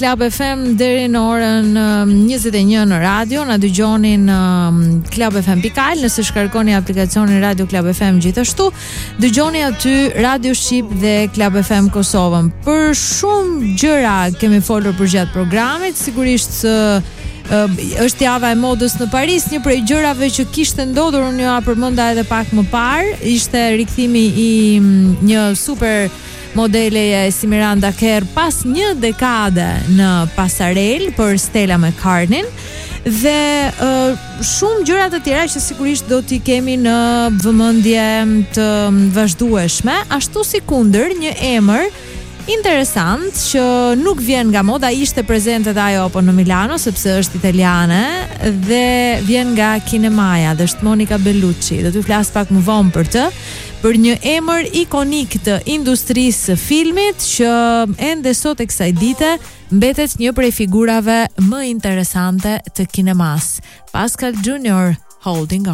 Club FM deri në orën 21 në radio, na dëgjoni në Club FM.al, nëse shkarkoni aplikacionin Radio Club FM gjithashtu, dëgjoni aty Radio Shqip dhe Club FM Kosovën. Për shumë gjëra kemi folur për gjatë programit, sigurisht është java e modës në Paris, një prej gjërave që kishte ndodhur, unë ja përmenda edhe pak më parë, ishte rikthimi i një super modeleje si Miranda Kerr pas një dekade në pasarel për Stella McCartney dhe shumë gjëra të tjera që sigurisht do t'i kemi në vëmendje të vazhdueshme, ashtu si kundër një emër interesant që nuk vjen nga moda, ishte prezente ajo apo në Milano sepse është italiane dhe vjen nga kinemaja, dhe është Monica Bellucci. Do t'ju flas pak më vonë për të, për një emër ikonik të industrisë së filmit që ende sot e kësaj dite mbetet një prej figurave më interesante të kinemas. Pascal Junior, Holding On.